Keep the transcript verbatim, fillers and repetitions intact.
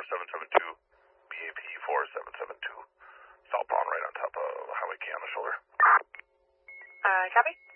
seven seven two, B A P four seven seven two. Southbound right on top of Highway K on the shoulder. Uh, copy.